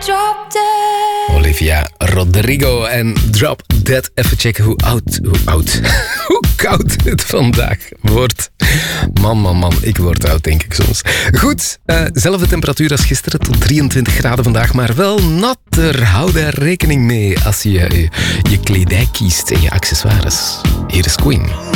Olivia Rodrigo en Drop Dead. Even checken hoe koud het vandaag wordt. Man, ik word oud, denk ik soms. Goed, zelfde temperatuur als gisteren, tot 23 graden vandaag, maar wel natter. Hou daar rekening mee als je je kledij kiest en je accessoires. Hier is Queen.